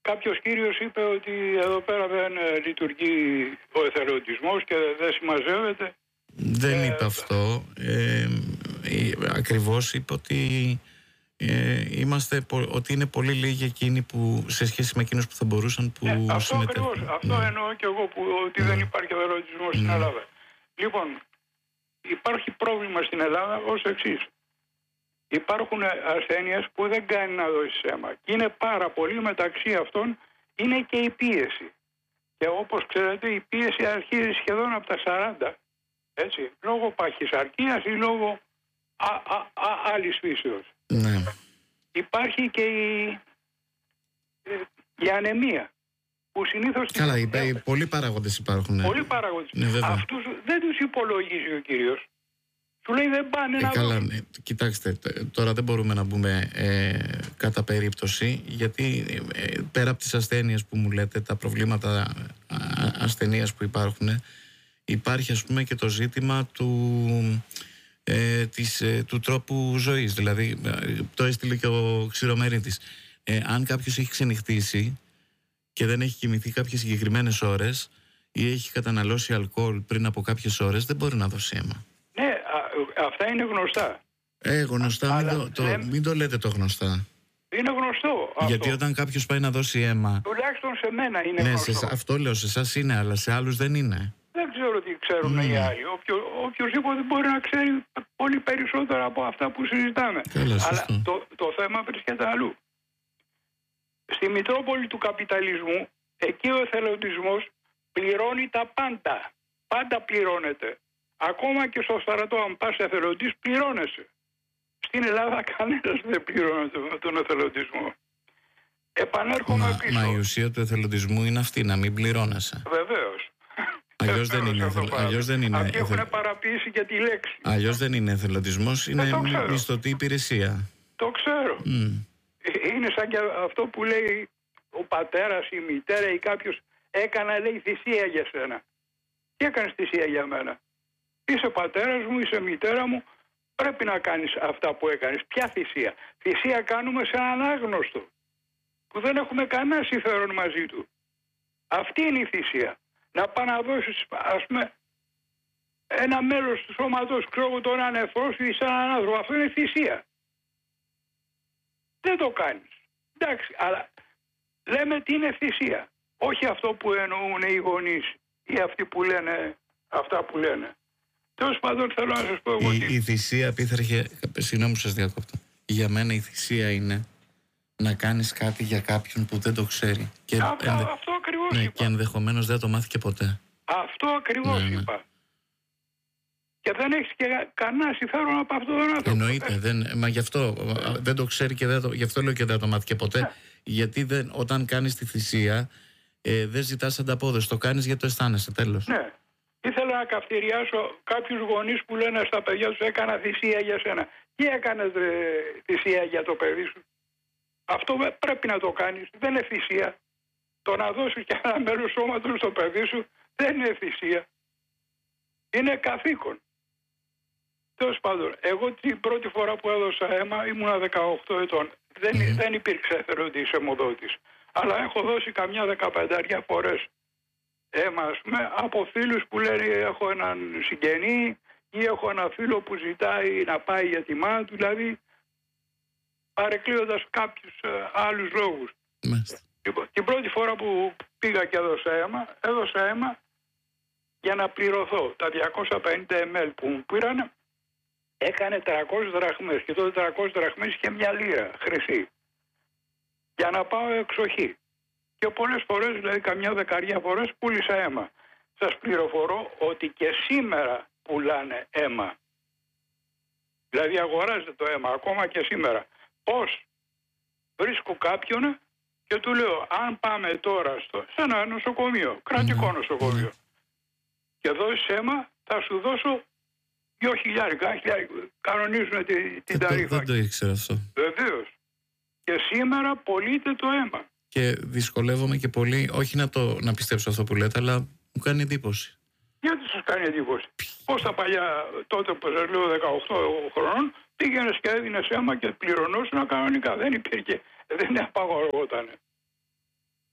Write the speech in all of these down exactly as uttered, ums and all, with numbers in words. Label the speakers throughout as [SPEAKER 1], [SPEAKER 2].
[SPEAKER 1] κάποιος κύριος είπε ότι εδώ πέρα δεν ε, λειτουργεί ο εθελοντισμός και δεν συμμαζεύεται.
[SPEAKER 2] Δεν
[SPEAKER 1] ε,
[SPEAKER 2] είπε αυτό. Ε, ε, ακριβώς είπε ότι, ε, είμαστε, ότι είναι πολύ λίγοι εκείνοι που, σε σχέση με εκείνους που θα μπορούσαν που
[SPEAKER 1] ναι, αυτό
[SPEAKER 2] συμμετέχουν.
[SPEAKER 1] ακριβώς, αυτό
[SPEAKER 2] ναι.
[SPEAKER 1] εννοώ και εγώ, που, ότι
[SPEAKER 2] ναι.
[SPEAKER 1] δεν υπάρχει εθελοντισμός
[SPEAKER 2] ναι.
[SPEAKER 1] στην Ελλάδα. Λοιπόν, υπάρχει πρόβλημα στην Ελλάδα ως εξής. Υπάρχουν ασθένειες που δεν κάνει να δώσει αίμα. Και είναι πάρα πολύ, μεταξύ αυτών είναι και η πίεση. Και όπως ξέρετε, η πίεση αρχίζει σχεδόν από τα σαράντα. Έτσι, λόγω παχυσαρκίας ή λόγω α, α, α, άλλης φύσεως.
[SPEAKER 2] Ναι.
[SPEAKER 1] Υπάρχει και η, η ανεμία. Που συνήθως...
[SPEAKER 2] Καλά, οι, οι πολλοί παράγοντες υπάρχουν.
[SPEAKER 1] Πολλοί παράγοντες.
[SPEAKER 2] Ναι,
[SPEAKER 1] αυτούς δεν τους υπολογίζει ο κύριος. Του λέει δεν πάνε
[SPEAKER 2] ε,
[SPEAKER 1] να
[SPEAKER 2] καλά,
[SPEAKER 1] δώσουν.
[SPEAKER 2] ναι. Κοιτάξτε, τώρα δεν μπορούμε να μπούμε ε, κατά περίπτωση, γιατί ε, πέρα από τις ασθένειες που μου λέτε, τα προβλήματα α, ασθενείας που υπάρχουν, υπάρχει ας πούμε και το ζήτημα του, ε, της, ε, του τρόπου ζωής. Δηλαδή, ε, το έστειλε και ο Ξηρομερίτης. Ε, αν κάποιος έχει ξενυχτήσει και δεν έχει κοιμηθεί κάποιες συγκεκριμένες ώρες ή έχει καταναλώσει αλκοόλ πριν από κάποιες ώρες, δεν μπορεί να δώσει αίμα.
[SPEAKER 1] Ναι, α, αυτά είναι γνωστά.
[SPEAKER 2] Ε, γνωστά, μην,
[SPEAKER 1] Αλλά,
[SPEAKER 2] το, το,
[SPEAKER 1] ναι,
[SPEAKER 2] μην το λέτε το γνωστά.
[SPEAKER 1] είναι γνωστό αυτό.
[SPEAKER 2] Γιατί όταν κάποιος πάει να δώσει αίμα...
[SPEAKER 1] Τουλάχιστον σε μένα είναι
[SPEAKER 2] ναι,
[SPEAKER 1] γνωστό.
[SPEAKER 2] σε, αυτό λέω, σε εσάς είναι, αλλά σε άλλους δεν είναι.
[SPEAKER 1] Δεν ξέρω τι ξέρουν
[SPEAKER 2] Mm.
[SPEAKER 1] οι άλλοι. Όποιο, οποιοςδήποτε μπορεί να ξέρει πολύ περισσότερα από αυτά που συζητάμε.
[SPEAKER 2] Καλά,
[SPEAKER 1] αλλά το, το θέμα βρίσκεται αλλού. Στη Μητρόπολη του καπιταλισμού, εκεί ο εθελοντισμός πληρώνει τα πάντα. Πάντα πληρώνεται. Ακόμα και στο στρατό, αν πας εθελοντής, πληρώνεσαι. Στην Ελλάδα κανένας δεν πληρώνεται με τον εθελοντισμό. Επανέρχομαι
[SPEAKER 2] μα,
[SPEAKER 1] πίσω.
[SPEAKER 2] Μα η ουσία του εθελοντισμού είναι αυτή, να μην πληρώνεσαι.
[SPEAKER 1] Βεβαίως.
[SPEAKER 2] Αλλιώς δεν είναι, αλλιώς δεν είναι.
[SPEAKER 1] Αυτοί έχουν παραποιήσει και τη λέξη.
[SPEAKER 2] Αλλιώς δεν είναι εθελοντισμός, είναι μισθωτή υπηρεσία.
[SPEAKER 1] Το ξέρω.
[SPEAKER 2] Mm.
[SPEAKER 1] Είναι σαν και αυτό που λέει ο πατέρας, η μητέρα ή κάποιος, έκανα, λέει, θυσία για σένα. Τι έκανες θυσία για μένα? Είσαι πατέρας μου, είσαι μητέρα μου, πρέπει να κάνεις αυτά που έκανες. Ποια θυσία? Θυσία κάνουμε σε έναν άγνωστο που δεν έχουμε κανένα συμφέρον μαζί του. Αυτή είναι η θυσία. Να πάει να δώσεις, ας πούμε, ένα μέλος του σώματος, ξέρω, τον ανεφρό σου ή σε έναν άνθρωπο. Αυτό είναι θυσία. Δεν το κάνεις. Εντάξει, αλλά λέμε τι είναι θυσία. Όχι αυτό που εννοούν οι γονείς ή αυτοί που λένε αυτά που λένε. Τέλος πάντων, θέλω να σας πω εγώ
[SPEAKER 2] η,
[SPEAKER 1] τι.
[SPEAKER 2] η θυσία, πείθαρχε, συγγνώμη που σας διακόπτω, για μένα η θυσία είναι να κάνεις κάτι για κάποιον που δεν το ξέρει. Και,
[SPEAKER 1] Αυτό,
[SPEAKER 2] ενδε...
[SPEAKER 1] αυτό ακριβώς
[SPEAKER 2] ναι,
[SPEAKER 1] είπα.
[SPEAKER 2] και ενδεχομένως δεν το μάθει και ποτέ.
[SPEAKER 1] Αυτό ακριβώς
[SPEAKER 2] ναι, ναι.
[SPEAKER 1] είπα. Και δεν έχεις και κανένα συμφέρον από αυτόν τον άνθρωπο.
[SPEAKER 2] Εννοείται, δεν, μα γι' αυτό δεν το ξέρει και δεν το, γι' αυτό λέω και δεν το μάθει και ποτέ.
[SPEAKER 1] Ναι.
[SPEAKER 2] Γιατί δεν, όταν κάνεις τη θυσία, ε, δεν ζητάς ανταπόδοση. Το κάνεις γιατί το αισθάνεσαι, τέλος.
[SPEAKER 1] Ναι. Ήθελα να καυτηριάσω κάποιους γονείς που λένε στα παιδιά τους, έκανα θυσία για σένα. Τι έκανες ρε, θυσία για το παιδί σου? Αυτό πρέπει να το κάνεις. Δεν είναι θυσία. Το να δώσεις και ένα μέλος σώματος στο παιδί σου δεν είναι θυσία. Είναι καθήκον. Τέλος πάντων, εγώ την πρώτη φορά που έδωσα αίμα ήμουνα δεκαοκτώ ετών. Δεν, mm. δεν υπήρξε εθελοντής αιμοδότης. Αλλά έχω δώσει καμιά δεκαπενταριά φορές αίμα, ας πούμε, από φίλους που λένε έχω έναν συγγενή ή έχω ένα φίλο που ζητάει να πάει για τη μάνα του, δηλαδή παρεκκλείοντας κάποιους ε, άλλους λόγους.
[SPEAKER 2] Mm.
[SPEAKER 1] Λοιπόν, την πρώτη φορά που πήγα και έδωσα αίμα, έδωσα αίμα για να πληρωθώ. Τα διακόσια πενήντα μιλιλίτρα που μου πήραν έκανε τριακόσιες δραχμές και τότε τριακόσιες δραχμές είχε μια λίρα χρυσή για να πάω εξοχή. Και πολλές φορές, δηλαδή καμιά δεκαριά φορές, πούλησα αίμα. Σας πληροφορώ ότι και σήμερα πουλάνε αίμα. Δηλαδή αγοράζετε το αίμα ακόμα και σήμερα. Πώς? Βρίσκω κάποιον και του λέω, αν πάμε τώρα στο, σε ένα νοσοκομείο, κρατικό mm-hmm. νοσοκομείο, και δώσεις αίμα, θα σου δώσω δύο χιλιάρικα, κανονίζουν την, την ταρίφα.
[SPEAKER 2] Δεν το ήξερα αυτό.
[SPEAKER 1] Βεβαίως. Και σήμερα πωλείται το αίμα.
[SPEAKER 2] Και δυσκολεύομαι και πολύ, όχι να, το, να πιστέψω αυτό που λέτε, αλλά μου κάνει εντύπωση.
[SPEAKER 1] Γιατί σας κάνει εντύπωση? Πώς τα παλιά, τότε που σας λέω δεκαοκτώ χρονών, πήγαινες και έδινες αίμα και πληρωνόσουν κανονικά. Δεν υπήρχε, δεν απαγορευόταν.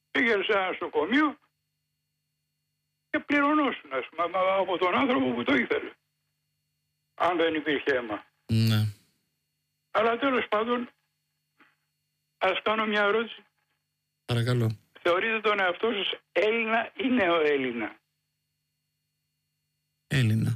[SPEAKER 1] Πήγαινε σε ένα νοσοκομείο και πληρωνόσουν, ας πούμε, από τον άνθρωπο που το ήθελε. Αν δεν υπήρχε αίμα.
[SPEAKER 2] Ναι.
[SPEAKER 1] Αλλά τέλος πάντων, ας κάνω μια ερώτηση.
[SPEAKER 2] Παρακαλώ.
[SPEAKER 1] Θεωρείτε τον εαυτό σας Έλληνα ή νεοέλληνα?
[SPEAKER 2] Έλληνα.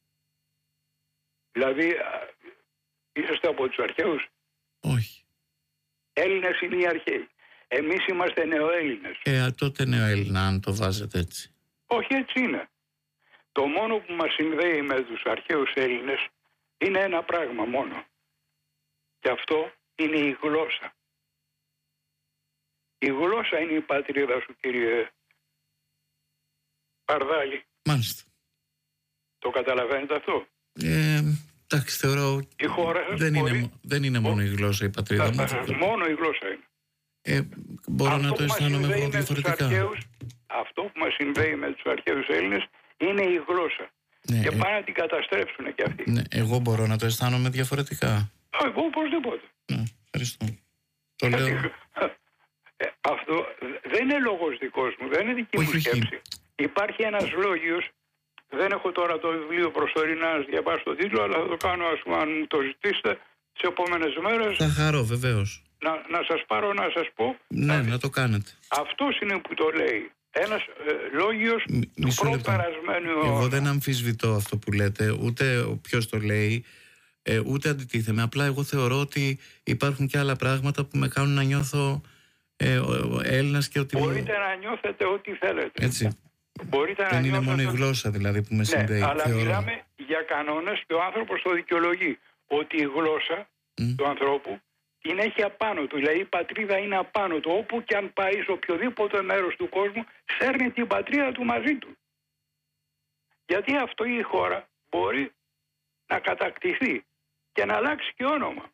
[SPEAKER 1] Δηλαδή, είσαστε από τους αρχαίους?
[SPEAKER 2] Όχι.
[SPEAKER 1] Έλληνες είναι οι αρχαίοι. Εμείς είμαστε νεοέλληνες.
[SPEAKER 2] Ε, τότε νεοέλληνα, αν το βάζετε έτσι.
[SPEAKER 1] Όχι, έτσι είναι. Το μόνο που μας συνδέει με τους αρχαίους Έλληνες είναι ένα πράγμα μόνο. Και αυτό είναι η γλώσσα. Η γλώσσα είναι η πατρίδα σου, κύριε Παρδάλη.
[SPEAKER 2] Μάλιστα.
[SPEAKER 1] Το καταλαβαίνετε αυτό?
[SPEAKER 2] Ε, εντάξει, θεωρώ
[SPEAKER 1] η χώρα σας
[SPEAKER 2] δεν,
[SPEAKER 1] μπορεί...
[SPEAKER 2] είναι, δεν είναι μόνο η γλώσσα η πατρίδα μου.
[SPEAKER 1] Μόνο η γλώσσα είναι.
[SPEAKER 2] Ε, μπορώ
[SPEAKER 1] αυτό
[SPEAKER 2] να το αισθάνομαι εγώ διαφορετικά.
[SPEAKER 1] Αρχαίους, αυτό που μας συνδέει με τους αρχαίους Έλληνες είναι η γλώσσα.
[SPEAKER 2] Ναι,
[SPEAKER 1] και
[SPEAKER 2] ε...
[SPEAKER 1] πάνε να την καταστρέψουν κι αυτοί.
[SPEAKER 2] Ναι, εγώ μπορώ να το αισθάνομαι διαφορετικά.
[SPEAKER 1] Εγώ οπωσδήποτε.
[SPEAKER 2] Ναι, ευχαριστώ. Το λέω...
[SPEAKER 1] ε, αυτό δεν είναι λόγος δικός μου, δεν είναι δική μου σκέψη. Υπάρχει ένας λόγιος, δεν έχω τώρα το βιβλίο προσωρινά να διαβάσω το τίτλο, αλλά θα το κάνω, ας πούμε, αν μου το ζητήσετε, τις επόμενες μέρες.
[SPEAKER 2] Θα χαρώ, βεβαίως.
[SPEAKER 1] Να, να σας πάρω να σας πω.
[SPEAKER 2] Ναι, να, να το κάνετε.
[SPEAKER 1] Αυτός είναι που το λέει. Ένας ε, λόγιος Μ, του προπερασμένου αιώνα.
[SPEAKER 2] Εγώ δεν αμφισβητώ αυτό που λέτε, ούτε ποιος το λέει, ε, ούτε αντιτίθεμαι. Απλά εγώ θεωρώ ότι υπάρχουν και άλλα πράγματα που με κάνουν να νιώθω ε, Έλληνας και ότι...
[SPEAKER 1] Μπορείτε να νιώθετε ό,τι θέλετε.
[SPEAKER 2] Έτσι.
[SPEAKER 1] Μπορείτε
[SPEAKER 2] δεν
[SPEAKER 1] να
[SPEAKER 2] είναι μόνο η
[SPEAKER 1] το...
[SPEAKER 2] γλώσσα δηλαδή που με συνδέει.
[SPEAKER 1] Ναι, αλλά
[SPEAKER 2] θεωρώ.
[SPEAKER 1] μιλάμε για κανόνες και ο άνθρωπος το δικαιολογεί. Ότι η γλώσσα mm. του ανθρώπου την έχει απάνω του. Δηλαδή η πατρίδα είναι απάνω του. Όπου και αν πάει σε οποιοδήποτε μέρος του κόσμου, σέρνει την πατρίδα του μαζί του. Γιατί αυτό η χώρα μπορεί να κατακτηθεί και να αλλάξει και όνομα.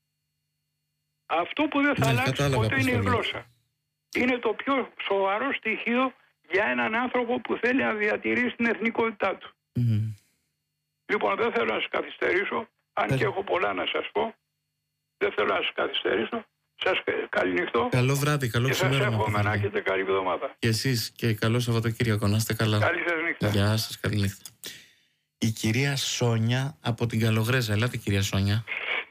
[SPEAKER 1] Αυτό που δεν θα ναι, αλλάξει ποτέ είναι η γλώσσα. Είναι το πιο σοβαρό στοιχείο για έναν άνθρωπο που θέλει να διατηρήσει την εθνικότητά του.
[SPEAKER 2] Mm.
[SPEAKER 1] Λοιπόν, δεν θέλω να σας καθυστερήσω, αν και έχω πολλά να σας πω. Δεν θέλω να σας καθυστερήσω. Σας καληνυχτώ.
[SPEAKER 2] Καλό βράδυ, καλό ξημέρωμα.
[SPEAKER 1] Και σας εύχομαι να έχετε καλή εβδομάδα.
[SPEAKER 2] Και εσείς και καλό Σαββατοκύριακο, να είστε καλά.
[SPEAKER 1] Καλή σας νύχτα.
[SPEAKER 2] Γεια σας, καλή νύχτα. Η κυρία Σόνια από την Καλογρέζα. Ελάτε, κυρία Σόνια.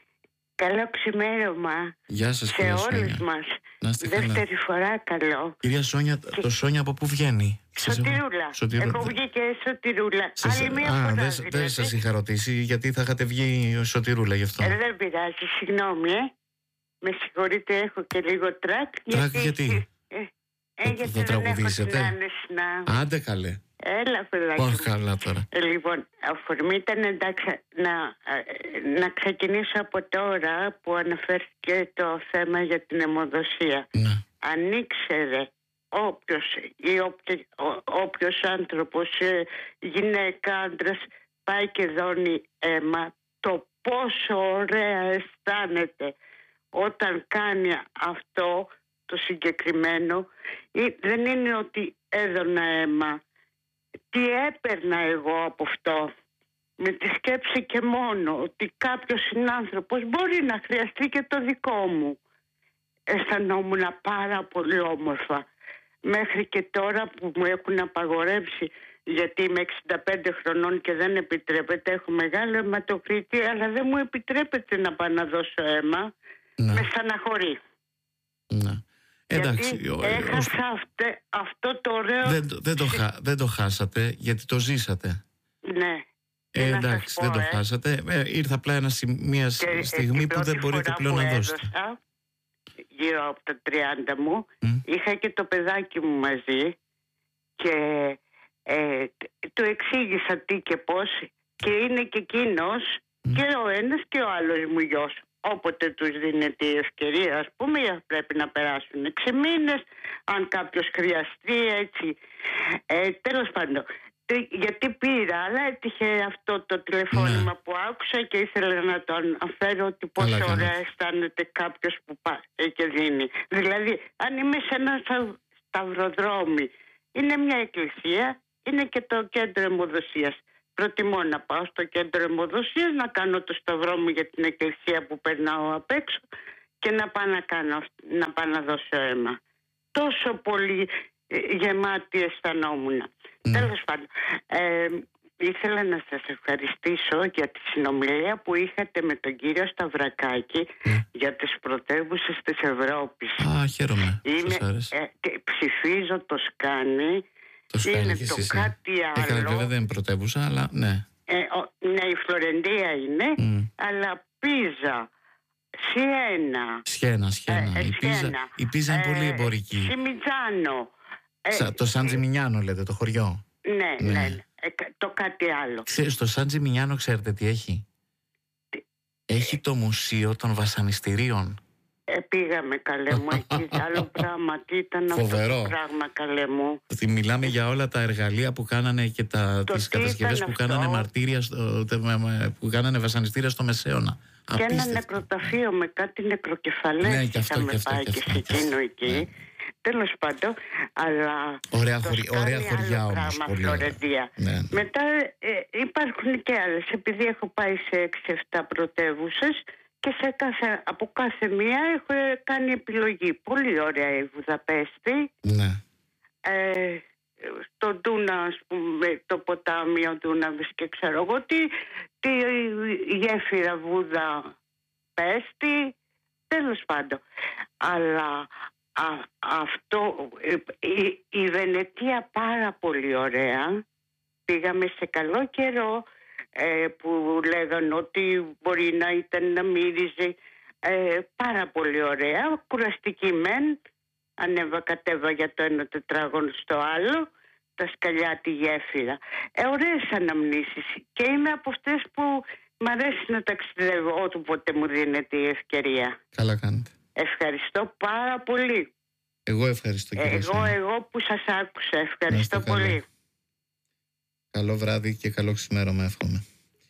[SPEAKER 3] Καλό ξημέρωμα.
[SPEAKER 2] Γεια σας,
[SPEAKER 3] σε
[SPEAKER 2] κυρία
[SPEAKER 3] όλους
[SPEAKER 2] Σόνια.
[SPEAKER 3] μας.
[SPEAKER 2] Να είστε
[SPEAKER 3] Δεύτερη
[SPEAKER 2] καλά.
[SPEAKER 3] φορά καλό.
[SPEAKER 2] Κυρία Σόνια, και... το Σόνια από πού βγαίνει?
[SPEAKER 3] Σωτηρούλα.
[SPEAKER 2] Σωτηρού...
[SPEAKER 3] Εγώ βγήκε Σωτηρούλα.
[SPEAKER 2] Σας...
[SPEAKER 3] Άλλη μία
[SPEAKER 2] Α,
[SPEAKER 3] φορά.
[SPEAKER 2] δεν
[SPEAKER 3] δηλαδή.
[SPEAKER 2] δε σας είχα ρωτήσει γιατί θα είχατε βγει Σωτηρούλα γι' αυτό.
[SPEAKER 3] Ε, δεν πειράζει, συγγνώμη, ε. Με συγχωρείτε, έχω και λίγο τρακ.
[SPEAKER 2] Τρακ γιατί? γιατί?
[SPEAKER 3] Ε, ε, γιατί
[SPEAKER 2] θα τραγουδήσετε?
[SPEAKER 3] Να...
[SPEAKER 2] Άντε καλέ.
[SPEAKER 3] Έλα, παιδάκι.
[SPEAKER 2] Όχι καλά τώρα.
[SPEAKER 3] Ε, λοιπόν, αφορμή ήταν εντάξει να, να ξεκινήσω από τώρα που αναφέρθηκε το θέμα για την αιμοδοσία.
[SPEAKER 2] Ναι.
[SPEAKER 3] Αν ήξερε όποιος ή όποιος, όποιος άνθρωπος, γυναίκα, άντρας, πάει και δώνει αίμα, το πόσο ωραία αισθάνεται όταν κάνει αυτό το συγκεκριμένο. Δεν είναι ότι έδωνα αίμα. Τι έπαιρνα εγώ από αυτό, με τη σκέψη και μόνο ότι κάποιος συνάνθρωπος μπορεί να χρειαστεί και το δικό μου. Αισθανόμουν πάρα πολύ όμορφα. Μέχρι και τώρα που μου έχουν απαγορεύσει, γιατί είμαι εξήντα πέντε χρονών και δεν επιτρέπεται, έχω μεγάλο αιματοκρίτη, αλλά δεν μου επιτρέπεται να πάω να δώσω αίμα,
[SPEAKER 2] ναι.
[SPEAKER 3] με στεναχωρεί.
[SPEAKER 2] Ναι. Εντάξει,
[SPEAKER 3] γιατί
[SPEAKER 2] ο,
[SPEAKER 3] έχασα
[SPEAKER 2] ο,
[SPEAKER 3] αυτε, αυτό το ωραίο...
[SPEAKER 2] Δεν, δεν, το χα, δεν το χάσατε γιατί το ζήσατε.
[SPEAKER 3] Ναι.
[SPEAKER 2] Ε, εντάξει, πω, δεν το ε. χάσατε. Ε, ήρθε απλά ένα, μια και, στιγμή που δεν μπορείτε πλέον να δώσετε.
[SPEAKER 3] Έδωσα, γύρω από τα τριάντα μου, mm. είχα και το παιδάκι μου μαζί και ε, του εξήγησα τι και πώς και είναι και εκείνος mm. και ο ένας και ο άλλος μου γιος. Όποτε τους δίνεται η ευκαιρία, ας πούμε, πρέπει να περάσουν έξι μήνες, αν κάποιος χρειαστεί, έτσι. Ε, τέλος πάντων, γιατί πήρα, αλλά έτυχε αυτό το τηλεφώνημα ναι. που άκουσα και ήθελα να το αναφέρω ότι πόσο καλά, ωραία αισθάνεται κάποιος που πάει και δίνει. Δηλαδή, αν είμαι σε ένα σταυροδρόμι, είναι μια εκκλησία, είναι και το κέντρο αιμοδοσίας. Προτιμώ να πάω στο κέντρο αιμοδοσίας, να κάνω το σταυρό μου για την εκκλησία που περνάω απ' έξω και να πάω να, κάνω, να, πάω να δώσω αίμα. τόσο πολύ γεμάτη αισθανόμουν.
[SPEAKER 2] Ναι.
[SPEAKER 3] Τέλος πάντων, ε, ήθελα να σας ευχαριστήσω για τη συνομιλία που είχατε με τον κύριο Σταυρακάκη
[SPEAKER 2] ναι.
[SPEAKER 3] για τις πρωτεύουσες της Ευρώπης.
[SPEAKER 2] Α, χαίρομαι.
[SPEAKER 3] Είναι,
[SPEAKER 2] Σας άρεσε.
[SPEAKER 3] ε, ψηφίζω το Σκάνι.
[SPEAKER 2] Το Σκάνι
[SPEAKER 3] είναι
[SPEAKER 2] και
[SPEAKER 3] το
[SPEAKER 2] εσείς,
[SPEAKER 3] κάτι
[SPEAKER 2] ναι.
[SPEAKER 3] άλλο.
[SPEAKER 2] Έκανα, βέβαια δεν είναι πρωτεύουσα, αλλά ναι.
[SPEAKER 3] Ε, ο, ναι, η Φλωρεντία είναι,
[SPEAKER 2] Mm.
[SPEAKER 3] αλλά Πίζα, Σιένα.
[SPEAKER 2] Σιένα, Σιένα.
[SPEAKER 3] Ε,
[SPEAKER 2] η, Πίζα,
[SPEAKER 3] Σιένα.
[SPEAKER 2] η Πίζα είναι
[SPEAKER 3] Ε,
[SPEAKER 2] πολύ εμπορική.
[SPEAKER 3] Σιμιτζάνο. Ε,
[SPEAKER 2] Σα, το Σαν Τζιμινιάνο λέτε, το χωριό.
[SPEAKER 3] Ναι,
[SPEAKER 2] Ναι.
[SPEAKER 3] ναι. ναι. Ε, το κάτι άλλο.
[SPEAKER 2] Ξέρεις, το Σαν Τζιμινιάνο ξέρετε τι έχει.
[SPEAKER 3] Τι?
[SPEAKER 2] Έχει το Μουσείο των Βασανιστήριων.
[SPEAKER 3] Ε, πήγαμε καλέ μου εκεί. Άλλο πράγμα. Τι ήταν
[SPEAKER 2] Φοβερό.
[SPEAKER 3] αυτό το πράγμα καλέ μου.
[SPEAKER 2] Ότι μιλάμε για όλα τα εργαλεία που κάνανε και τα,
[SPEAKER 3] Το
[SPEAKER 2] τις
[SPEAKER 3] τι
[SPEAKER 2] κατασκευές
[SPEAKER 3] ήταν
[SPEAKER 2] που
[SPEAKER 3] αυτό.
[SPEAKER 2] κάνανε μαρτύρια, στο, τε- με- με- που κάνανε βασανιστήρια στο Μεσαίωνα.
[SPEAKER 3] Και ένα
[SPEAKER 2] Απίστευτο.
[SPEAKER 3] νεκροταφείο με κάτι νεκροκεφαλές.
[SPEAKER 2] Ναι, και αυτό,
[SPEAKER 3] είχαμε
[SPEAKER 2] και αυτό,
[SPEAKER 3] πάει
[SPEAKER 2] και
[SPEAKER 3] και
[SPEAKER 2] αυτό,
[SPEAKER 3] σε
[SPEAKER 2] και αυτό.
[SPEAKER 3] εκείνο εκεί.
[SPEAKER 2] Ναι.
[SPEAKER 3] Τέλος πάντων, αλλά
[SPEAKER 2] Ωραία,
[SPEAKER 3] το
[SPEAKER 2] χωρι-
[SPEAKER 3] Σκάνι
[SPEAKER 2] ωραία
[SPEAKER 3] άλλο
[SPEAKER 2] χωριά όμως,
[SPEAKER 3] πράγμα,
[SPEAKER 2] πολύ ωραία.
[SPEAKER 3] Φλωρεντία.
[SPEAKER 2] Ναι, ναι.
[SPEAKER 3] Μετά ε, υπάρχουν και άλλες, επειδή έχω πάει σε έξι εφτά πρωτεύουσες και σε κάθε, από κάθε μία έχω κάνει επιλογή. Πολύ ωραία η Βουδαπέστη.
[SPEAKER 2] Ναι.
[SPEAKER 3] Ε, στο Ντούνα, ας πούμε, το ποτάμιο Ντούναβης και ξέρω εγώ τι, τη γέφυρα Βούδα Πέστη, τέλος πάντων. Αλλά α, αυτό, η, η Βενετία πάρα πολύ ωραία. Πήγαμε σε καλό καιρό ε, που λέγανε ότι μπορεί να ήταν να μύριζε ε, πάρα πολύ ωραία. Κουραστική μεν, ανέβα κατέβα για το ένα τετράγωνο στο άλλο, τα σκαλιά τη γέφυρα. Ε, ωραίες αναμνήσεις. Και είμαι από αυτές που μ' αρέσει να ταξιδεύω όποτε μου δίνεται η ευκαιρία.
[SPEAKER 2] Καλά κάνετε.
[SPEAKER 3] Ευχαριστώ πάρα πολύ.
[SPEAKER 2] Εγώ ευχαριστώ κύριε
[SPEAKER 3] Εγώ,
[SPEAKER 2] Σιώνα.
[SPEAKER 3] εγώ που σας άκουσα.
[SPEAKER 2] Να
[SPEAKER 3] Ευχαριστώ
[SPEAKER 2] είστε καλά.
[SPEAKER 3] πολύ.
[SPEAKER 2] Καλό βράδυ και καλό ξημέρωμα εύχομαι.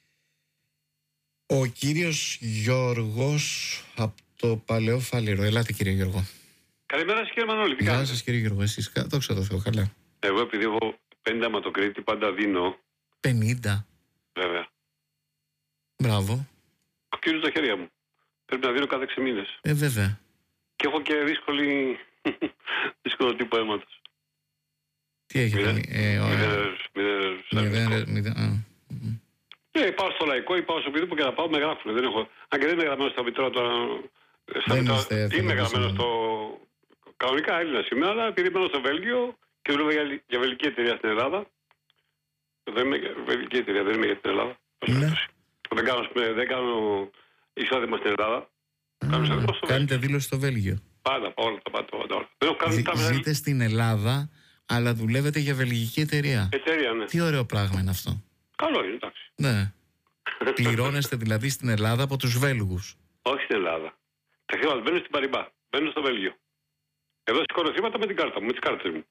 [SPEAKER 2] Ο κύριος Γιώργος από το Παλαιό Φάληρο. Ελάτε κύριε Γιώργο.
[SPEAKER 4] Καλημέρα σας κύριε Μανώλη. τι
[SPEAKER 2] Γεια
[SPEAKER 4] κάνετε?
[SPEAKER 2] σας κύριε Γιώργο. Εσείς δόξα τω Θεώ. Καλά.
[SPEAKER 4] Εγώ επειδή έχω πενήντα αιματοκρίτη πάντα δίνω,
[SPEAKER 2] πενήντα.
[SPEAKER 4] βέβαια.
[SPEAKER 2] Μπράβο.
[SPEAKER 4] Κύριο τα χέρια μου. Πρέπει να δίνω κάθε έξι μήνες.
[SPEAKER 2] Ε, βέβαια.
[SPEAKER 4] Και έχω και δύσκολη... δύσκολο τύπο αίματος.
[SPEAKER 2] Τι έχετε.
[SPEAKER 4] Μηδέν-
[SPEAKER 2] ε, ωραία.
[SPEAKER 4] μηδέν-
[SPEAKER 2] Μηδέν,
[SPEAKER 4] μηδέν-
[SPEAKER 2] ρε, μηδέν, α.
[SPEAKER 4] Ναι, πάω στο λαϊκό ή πάω στο πεδίο και να πάω με γράφουν. Δεν έχω... Αν και δεν είμαι γραμμένο στα μητρώα τώρα. Στα
[SPEAKER 2] Δεν
[SPEAKER 4] μητρώα-
[SPEAKER 2] είστε
[SPEAKER 4] είμαι
[SPEAKER 2] εθελοντής,
[SPEAKER 4] γραμμένο
[SPEAKER 2] ναι.
[SPEAKER 4] στο. Κανονικά Έλληνα είμαι, αλλά επειδή μένω στο Βέλγιο και δουλεύω για, για βελγική εταιρεία στην Ελλάδα. Δεν είμαι για βελγική εταιρεία, δεν είμαι για την Ελλάδα.
[SPEAKER 2] Ναι.
[SPEAKER 4] Δεν κάνω, ας πούμε, δεν κάνω εισόδημα στην Ελλάδα. Κάνω εισόδημα στο
[SPEAKER 2] Κάνετε
[SPEAKER 4] Βέλγιο.
[SPEAKER 2] δήλωση στο Βέλγιο.
[SPEAKER 4] Πάντα, όλα τα πάντα. όλα. Δεν έχω κάνει
[SPEAKER 2] Ζη-
[SPEAKER 4] τα
[SPEAKER 2] Ζείτε στην Ελλάδα, αλλά δουλεύετε για βελγική εταιρεία.
[SPEAKER 4] εταιρεία, ναι.
[SPEAKER 2] Τι ωραίο πράγμα είναι αυτό.
[SPEAKER 4] Καλό είναι, εντάξει.
[SPEAKER 2] Ναι. Πληρώνεστε δηλαδή στην Ελλάδα από τους Βέλγους.
[SPEAKER 4] Όχι στην Ελλάδα. Τα χρήματα μπαίνουν στην Παριμπά. Μπαίνουν στο Βέλγιο. Εδώ σηκώνω χρήματα με την κάρτα μου, με τις κάρτες μου.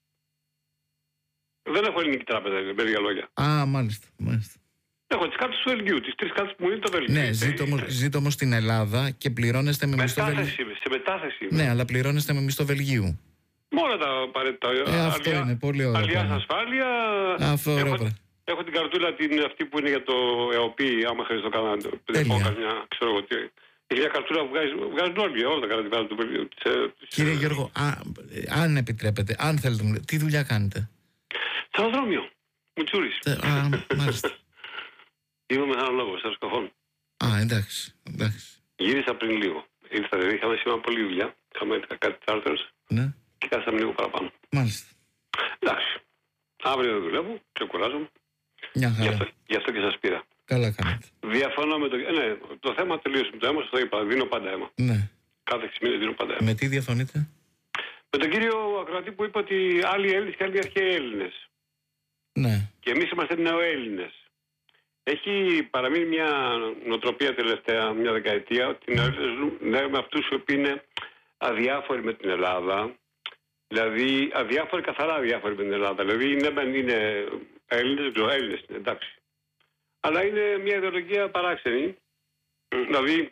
[SPEAKER 4] Δεν έχω ελληνική τράπεζα, με λίγα λόγια.
[SPEAKER 2] Α, μάλιστα. μάλιστα.
[SPEAKER 4] Έχω τις κάρτες του Βελγίου, τις τρεις κάρτες που μου είναι το Βέλγιο.
[SPEAKER 2] Ναι, ζείτε όμως, ζείτε όμως στην Ελλάδα και πληρώνεστε με μισθό Βελγίου.
[SPEAKER 4] Μετάθεση είμαι, σε μετάθεση είμαι.
[SPEAKER 2] Ναι, αλλά πληρώνεστε με μισθό Βελγίου.
[SPEAKER 4] Με όλα τα απαραίτητα.
[SPEAKER 2] Ε, αυτό είναι πολύ ωραίο
[SPEAKER 4] Αλιάς
[SPEAKER 2] πράγμα.
[SPEAKER 4] ασφάλεια.
[SPEAKER 2] Αυτό ωραίο
[SPEAKER 4] έχω,
[SPEAKER 2] πράγμα.
[SPEAKER 4] έχω την καρτούλα την, αυτή που είναι για το ΕΟΠΗ, άμα χρειάζεται το κάνω. Δεν
[SPEAKER 2] Τέλεια.
[SPEAKER 4] έχω καμιά, ξέρω εγώ τι. Είναι μια καρτούλα που βγάζει, βγάζουν όλοι, όλα τα κράτη του Βελγίου. Τις, ε, τις,
[SPEAKER 2] Κύριε
[SPEAKER 4] ε,
[SPEAKER 2] Γιώργο, α, ε, αν επιτρέπετε, αν θέλετε, μου λέτε, τι δουλειά κάνετε.
[SPEAKER 4] Στο αεροδρόμιο. Μουτσούρης.
[SPEAKER 2] Ε, Α, μάλιστα.
[SPEAKER 4] Είμαι μεθανολόγος, αεροσκαφών.
[SPEAKER 2] Α, εντάξει. εντάξει.
[SPEAKER 4] Γύρισα πριν λίγο. Ήρθα, δηλαδή, είχαμε σήμερα πολλή δουλειά. Είχαμε κάτι τσάρτερς
[SPEAKER 2] Ναι,
[SPEAKER 4] και κάθισαμε λίγο παραπάνω.
[SPEAKER 2] μάλιστα.
[SPEAKER 4] Εντάξει. Αύριο δεν δουλεύω, ξεκουράζομαι.
[SPEAKER 2] Μια
[SPEAKER 4] Γι'
[SPEAKER 2] χαρά.
[SPEAKER 4] αυτό, γι' αυτό και σας πήρα.
[SPEAKER 2] Καλά κάνετε.
[SPEAKER 4] Διαφωνώ με το. Ε, ναι, το θέμα τελείωσε με το αίμα, σας το είπα. Δίνω πάντα αίμα.
[SPEAKER 2] Ναι.
[SPEAKER 4] Κάθε έξι μήνες δίνω πάντα αίμα.
[SPEAKER 2] Με τι διαφωνείτε.
[SPEAKER 4] Με τον κύριο Ακροατή που είπε ότι άλλοι Έλληνες και άλλοι αρχαίοι Έλληνες.
[SPEAKER 2] Ναι.
[SPEAKER 4] Και εμείς είμαστε νεοέλληνες. Έχει παραμείνει μια νοοτροπία τελευταία μια δεκαετία ότι οι νεοέλληνες ζουν με αυτούς οι οποίοι είναι αδιάφοροι με την Ελλάδα. Δηλαδή αδιάφοροι, καθαρά αδιάφοροι με την Ελλάδα. Δηλαδή είναι, είναι Έλληνες, Έλληνες είναι, εντάξει. Αλλά είναι μια ιδεολογία παράξενη. Δηλαδή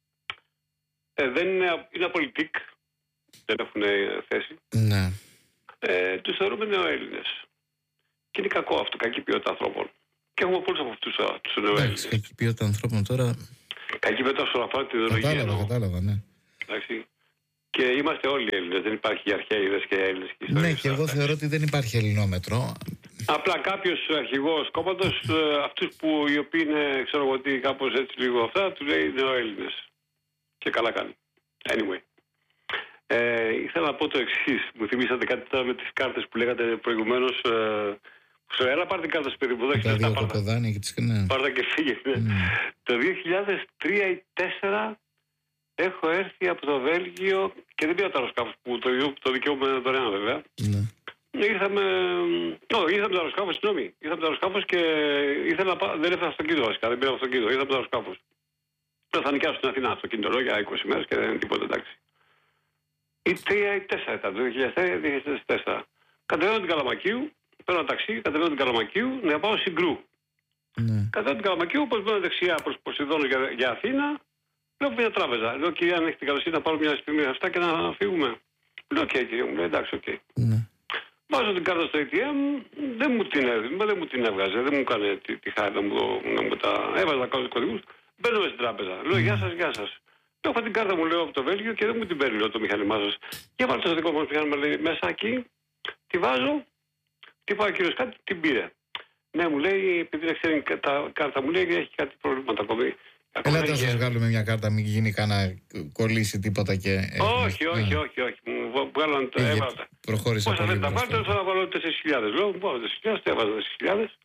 [SPEAKER 4] ε, δεν είναι, είναι απολυτικ, δεν έχουν θέση.
[SPEAKER 2] Ναι.
[SPEAKER 4] Ε, τους θεωρούμε νεοέλληνες. Και είναι κακό αυτό, κακή ποιότητα ανθρώπων. Και έχουμε πολλούς από αυτούς τους
[SPEAKER 2] Εντάξει,
[SPEAKER 4] νεοέλληνες.
[SPEAKER 2] κακή ποιότητα ανθρώπων τώρα.
[SPEAKER 4] Κακή ποιότητα όσον αφορά τη ιδεολογία.
[SPEAKER 2] Κατάλαβα,
[SPEAKER 4] εννοώ.
[SPEAKER 2] κατάλαβα, ναι.
[SPEAKER 4] Εντάξει. Και είμαστε όλοι Έλληνες. Δεν υπάρχει αρχαίοι Έλληνες και Έλληνες. Και
[SPEAKER 2] ναι, και εγώ θεωρώ ότι δεν υπάρχει ελληνόμετρο.
[SPEAKER 4] Απλά κάποιος αρχηγός κόμματος, αυτούς που οι οποίοι είναι, ξέρω εγώ τι, κάπως έτσι λίγο αυτά, του λέει είναι ο Έλληνες. Και καλά κάνει. Anyway. Ε, ήθελα να πω το εξής. Μου θυμήσατε κάτι τώρα με τις κάρτες που λέγατε προηγουμένως. Ε, Ξέρω, έλα πάρτε κάρτες παιδί μου.
[SPEAKER 2] Τα δύο κοκοδάνια και τις ναι.
[SPEAKER 4] Πάρτα και φύγε. Mm. Το δύο χιλιάδες τρία ή δύο χιλιάδες τέσσερα έχω έρθει από το Βέλγιο και δεν πήρα το αεροσκάφος που το, το δικαιούμαι δωρεάν βέβαια.
[SPEAKER 2] Mm.
[SPEAKER 4] Ήρθαμε. Όχι, ήρθαμε το αεροσκάφος, συγγνώμη. Ήρθαμε το αεροσκάφος και ήθελα να πάω. Δεν έφερα αυτοκίνητο βασικά, δεν πήρα αυτοκίνητο. Ήρθαμε το αεροσκάφος. Τώρα θα νοικιάσω στην Αθηνά αυτοκίνητο για είκοσι μέρες και δεν είναι τίποτα εντάξει. Ή τρία ή τέσσερα ήταν το δύο χιλιάδες τρία ή δύο χιλιάδες τέσσερα. Κατεβαίνω την Καλαμακίου. Παίρνω ένα ταξί, κατεβαίνω την Καλαμακίου να πάω Συγκρού.
[SPEAKER 2] Ναι.
[SPEAKER 4] Κατεβαίνω την Καλαμακίου, όπως μπαίνω δεξιά προς Ποσειδώνο για, για Αθήνα, λέω μια τράπεζα. Λέω κυρία, αν έχετε την καλοσύνη να πάρω μια στιγμή αυτά και να φύγουμε. Λέω οκ, okay, κύριε μου, λέει εντάξει, οκ. Okay.
[SPEAKER 2] Ναι.
[SPEAKER 4] Βάζω την κάρτα στο έι τι εμ, δεν μου την, δεν μου την έβγαζε, δεν μου έκανε τη, τη χάρη να μου, να μου τα έβαζα τα κωδικούς. Μπαίνω στην τράπεζα. Λέω γεια σας, γεια σας. Λέω έχω την κάρτα μου, λέω από το Βέλγιο και δεν μου την παίρνει, λέω το μηχανημά σας. Για βάλτε το δικό μου μηχάνημα, λέει μέσα εκεί, τη βάζω. Τι πάει ο κύριος κάτι, την πήρε. Ναι, μου λέει, επειδή δεν ξέρει τα κάρτα μου, λέει έχει κάτι προβλήματα ακόμη.
[SPEAKER 2] Ελάτε να σας βγάλουμε μια κάρτα, μην γίνει κανένα κολλήσει τίποτα και...
[SPEAKER 4] Όχι, όχι, όχι, όχι. Μου βγάλαν το έβαλα.
[SPEAKER 2] Προχώρησα πολύ.
[SPEAKER 4] Πώς θα τα βάλετε, θα βάλω τέσσερις χιλιάδες. Λέω, μου βάλω τέσσερις χιλιάδες, έβαζα τέσσερις χιλιάδες.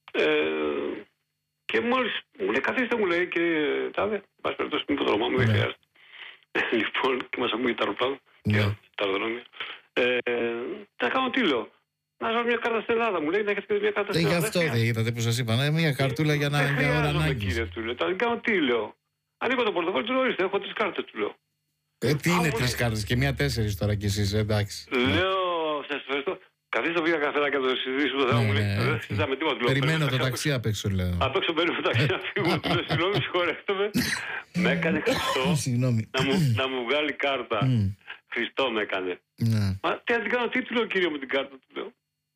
[SPEAKER 4] Και μόλις μου λέει, καθίστε μου λέει, κύριε Τάδε, πας περιπτώσει την υποδρομά μου, δεν χρειάζεται. Λοιπόν, και μας ακούγει τα αεροπλάνα και τα αεροδρόμια. Θα κάνω τι λέω. Να ζω μια κάρτα στην Ελλάδα, μου λέει να έχετε μια κάρτα στην Ελλάδα.
[SPEAKER 2] Γι' αυτό δεν είδατε που σας είπα, μια καρτούλα για να είναι ώρα ανάγκης.
[SPEAKER 4] Κύριε, του λέω. Τα κάνω τι λέω. Ανοίγω το πορτοφόλι του, ορίστε, έχω τρεις κάρτες, του λέω.
[SPEAKER 2] Ε, τι είναι τρεις κάρτες και μία τέσσερις τώρα κι εσείς, εντάξει.
[SPEAKER 4] Λέω, σας ευχαριστώ. Καθίστε πήγα καφέ και το συζητήσουμε, δεν μου λέει. Δεν συζητάμε τίποτα.
[SPEAKER 2] Περιμένω το ταξί απ' έξω, λέω.
[SPEAKER 4] Απ' έξω περιμένω το ταξί να φύγω. Του λέω, συγγνώμη, συγχωρέστε με. Με έκανε Χριστό να μου βγάλει κάρτα. Χριστό με έκανε. Μα τι να την κάνω, τι του λέω, κύριε μου την κάρτα, του λέω.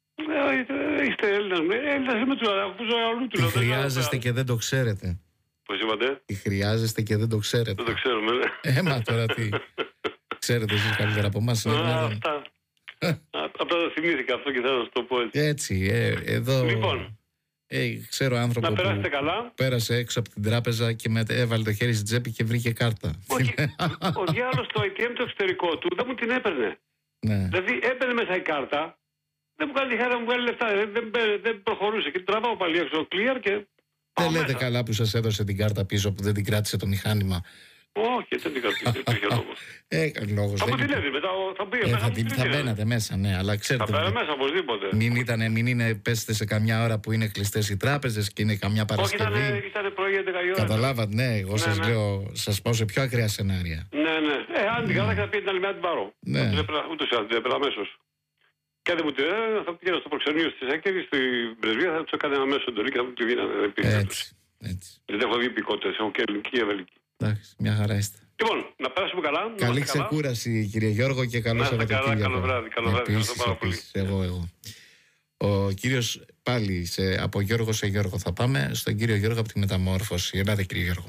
[SPEAKER 4] Είστε Έλληνας, Έλληνας είμαι του λέω, αφού ζω αλλού του λέω.
[SPEAKER 2] Τι χρειάζεστε και δεν το ξέρετε.
[SPEAKER 4] Πώς είπατε?
[SPEAKER 2] Τι χρειάζεστε και δεν το ξέρετε.
[SPEAKER 4] Δεν το ξέρουμε, ναι.
[SPEAKER 2] Έμα τώρα τι. Ξέρετε εσείς καλύτερα από εμάς.
[SPEAKER 4] Αυτά. Απλά το θυμήθηκα αυτό και θέλω να σου το πω έτσι.
[SPEAKER 2] Έτσι, εδώ...
[SPEAKER 4] Λοιπόν.
[SPEAKER 2] Ε, ξέρω άνθρωπο
[SPEAKER 4] να περάσετε
[SPEAKER 2] που
[SPEAKER 4] καλά.
[SPEAKER 2] Πέρασε έξω από την τράπεζα και με, έβαλε το χέρι στην τσέπη και βρήκε κάρτα.
[SPEAKER 4] Όχι, ο διάλογος στο έι τι εμ το εξωτερικό του δεν μου την έπαιρνε.
[SPEAKER 2] Ναι.
[SPEAKER 4] Δηλαδή έμπαινε μέσα η κάρτα, δεν μου κάνει τη χάρη να μου βγάλει λεφτά, δεν, δεν, δεν προχωρούσε και τραβάω πάλι έξω clear και
[SPEAKER 2] δεν λέτε μέσα. Καλά που σας έδωσε την κάρτα πίσω που δεν την κράτησε το μηχάνημα.
[SPEAKER 4] Όχι, δεν την κράτησε, δεν υπήρχε λόγος.
[SPEAKER 2] Έκανε λόγος.
[SPEAKER 4] Θα μου την έδινε μετά, θα πήγε
[SPEAKER 2] ε,
[SPEAKER 4] μέσα.
[SPEAKER 2] Θα, την, θα μπαίνατε μέσα, ναι, αλλά ξέρετε.
[SPEAKER 4] Θα μπαίνατε μέσα οπωσδήποτε.
[SPEAKER 2] Μην, ήτανε, μην είναι, πέσετε σε καμιά ώρα που είναι κλειστές οι τράπεζες και είναι καμιά Παρασκευή.
[SPEAKER 4] Όχι, ήταν, ήταν πρωί έντεκα η ώρα.
[SPEAKER 2] Καταλάβατε, ναι, εγώ ναι, σας ναι. λέω, σας πάω σε πιο ακραία σενάρια.
[SPEAKER 4] Ναι, ναι. Ε, αν την καλά θα πει την άλλη μέρα την πάρω.
[SPEAKER 2] Ναι.
[SPEAKER 4] Ούτως ή άλλως την έπαιρνα αμέσως. Και αν δεν μου την έδινε, θα πήγαινα στο προξενείο στη Σέκερη, στην πρεσβεία, θα του έκανε αμέσως εντολή και θα μου τη δίνανε.
[SPEAKER 2] Έτσι.
[SPEAKER 4] Δεν έχω δει υπηκότητες, έχω και ελληνική και ευελική.
[SPEAKER 2] Εντάξει, μια χαρά είστε.
[SPEAKER 4] Λοιπόν, να περάσουμε καλά.
[SPEAKER 2] Καλή ξεκούραση, κύριε Γιώργο, και καλό Σαββατοκύριακο.
[SPEAKER 4] Καλό βράδυ, καλό βράδυ. Ευχαριστώ πάρα πολύ.
[SPEAKER 2] Εγώ, εγώ. Ο κύριος πάλι σε, από Γιώργο σε Γιώργο θα πάμε, στον κύριο Γιώργο από τη Μεταμόρφωση. Ελάτε, κύριε Γιώργο.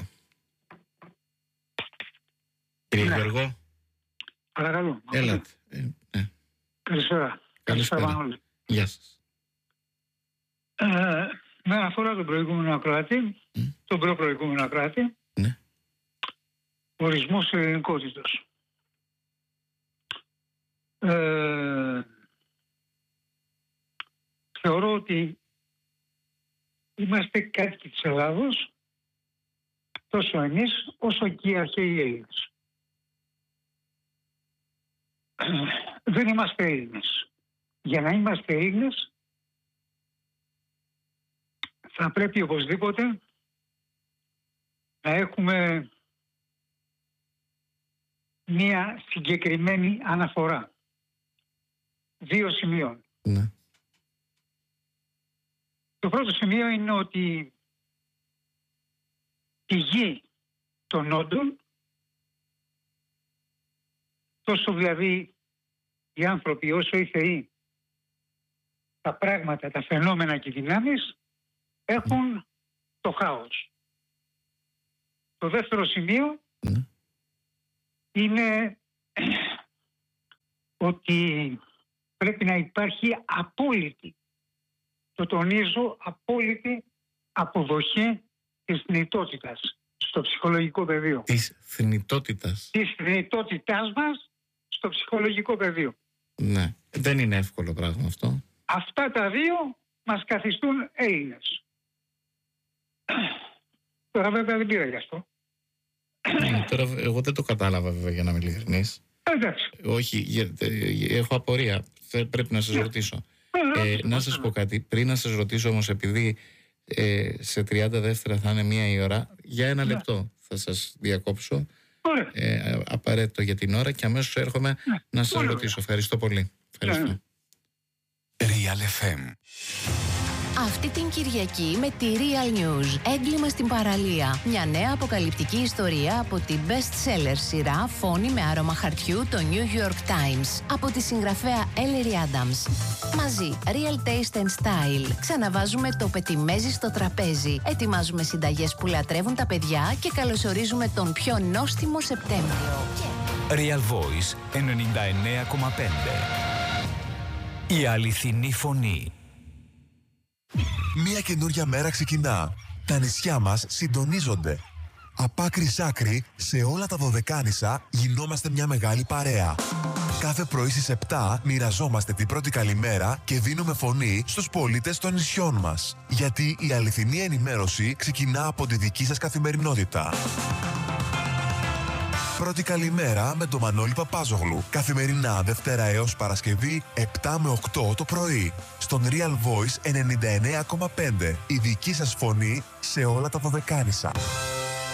[SPEAKER 2] Κύριε ναι. Γιώργο.
[SPEAKER 5] Παρακαλώ.
[SPEAKER 2] Έλατε. Ε, ναι.
[SPEAKER 5] Καλησπέρα.
[SPEAKER 2] Καλησπέρα. Όλοι. Γεια σας.
[SPEAKER 5] Ε, με αναφορά τον προηγούμενο ακροατή, mm. τον προ-προηγούμενο ακροατή,
[SPEAKER 2] ναι.
[SPEAKER 5] ορισμός ελληνικότητος. Ε, θεωρώ ότι είμαστε κάτοικοι της Ελλάδος, τόσο εμείς όσο και οι αρχαίοι Έλληνες. Ε, δεν είμαστε Έλληνες. Για να είμαστε Έλληνες θα πρέπει οπωσδήποτε να έχουμε μία συγκεκριμένη αναφορά. Δύο σημείων.
[SPEAKER 2] Ναι.
[SPEAKER 5] Το πρώτο σημείο είναι ότι η γη των όντων, τόσο δηλαδή οι άνθρωποι όσο οι θεοί, τα πράγματα, τα φαινόμενα και οι δυνάμεις, έχουν το χάος. Το δεύτερο σημείο
[SPEAKER 2] mm.
[SPEAKER 5] είναι ότι πρέπει να υπάρχει απόλυτη, το τονίζω, απόλυτη αποδοχή της θνητότητας στο ψυχολογικό πεδίο.
[SPEAKER 2] Της θνητότητας.
[SPEAKER 5] Της θνητότητάς μας στο ψυχολογικό πεδίο.
[SPEAKER 2] Ναι, δεν είναι εύκολο πράγμα αυτό.
[SPEAKER 5] Αυτά τα δύο μας καθιστούν Έλληνες. Τώρα βέβαια δεν πήρα γι' αυτό.
[SPEAKER 2] Ναι, τώρα εγώ δεν το κατάλαβα βέβαια, για να είμαι ειλικρινής.
[SPEAKER 5] Εντάξει.
[SPEAKER 2] Όχι, για- ε, έχω απορία. Θε- Πρέπει να σας
[SPEAKER 5] Ναι.
[SPEAKER 2] ρωτήσω.
[SPEAKER 5] Ε,
[SPEAKER 2] Ε, να σας πω κάτι. Πριν να σας ρωτήσω όμως, επειδή ε, σε τριάντα δεύτερα θα είναι μία η ώρα, για ένα
[SPEAKER 5] Ναι.
[SPEAKER 2] λεπτό θα σας διακόψω.
[SPEAKER 5] Ωραία.
[SPEAKER 2] Ε, απαραίτητο για την ώρα και αμέσως έρχομαι
[SPEAKER 5] Ναι.
[SPEAKER 2] να σας
[SPEAKER 5] Πολύ
[SPEAKER 2] ρωτήσω. Ευχαριστώ πολύ. Ευχαριστώ.
[SPEAKER 5] Ναι.
[SPEAKER 6] Real εφ εμ.
[SPEAKER 7] Αυτή την Κυριακή με τη Real News. Έγκλημα στην παραλία. Μια νέα αποκαλυπτική ιστορία από την best-seller σειρά Φόνη με άρωμα χαρτιού, το New York Times. Από τη συγγραφέα Ellery Adams. Μαζί, Real Taste and Style. Ξαναβάζουμε το πετιμέζι στο τραπέζι. Ετοιμάζουμε συνταγές που λατρεύουν τα παιδιά και καλωσορίζουμε τον πιο νόστιμο Σεπτέμβριο.
[SPEAKER 6] Real Voice ενενήντα εννέα κόμμα πέντε. Η αληθινή φωνή.
[SPEAKER 8] Μία καινούρια μέρα ξεκινά. Τα νησιά μας συντονίζονται. Απ' άκρη σ' άκρη, σε όλα τα Δωδεκάνησα γινόμαστε μια μεγάλη παρέα. Κάθε πρωί στις επτά μοιραζόμαστε την πρώτη καλημέρα και δίνουμε φωνή στους πολίτες των νησιών μας. Γιατί η αληθινή ενημέρωση ξεκινά από τη δική σας καθημερινότητα. Πρώτη καλημέρα με τον Μανώλη Παπάζογλου. Καθημερινά Δευτέρα έως Παρασκευή επτά με οκτώ το πρωί. Στον Real Voice ενενήντα εννέα κόμμα πέντε. Η δική σας φωνή σε όλα τα Δωδεκάνησα.